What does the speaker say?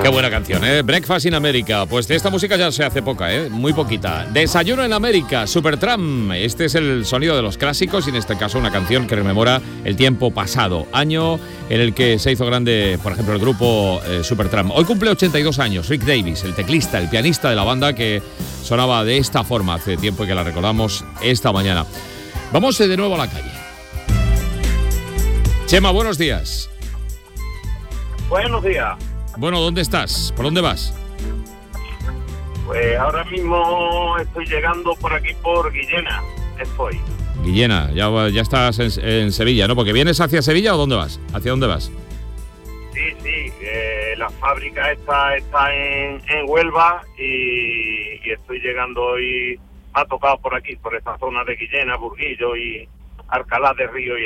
Qué buena canción, ¿eh? Breakfast in America. Pues de esta música ya se hace poca, ¿eh? Muy poquita. Desayuno en América, Supertramp. Este es el sonido de los clásicos y en este caso una canción que rememora el tiempo pasado. Año en el que se hizo grande, por ejemplo, el grupo Supertramp. Hoy cumple 82 años Rick Davies, el teclista, el pianista de la banda que sonaba de esta forma hace tiempo y que la recordamos esta mañana. Vamos de nuevo a la calle. Chema, buenos días. Buenos días. Bueno, ¿dónde estás? ¿Por dónde vas? Pues ahora mismo estoy llegando por aquí por Guillena. Estoy. Guillena, ya estás en Sevilla, ¿no? Porque ¿vienes hacia Sevilla o dónde vas? ¿Hacia dónde vas? Sí, la fábrica está en Huelva y estoy llegando hoy. Me ha tocado por aquí, por esta zona de Guillena, Burguillo y Alcalá de Río y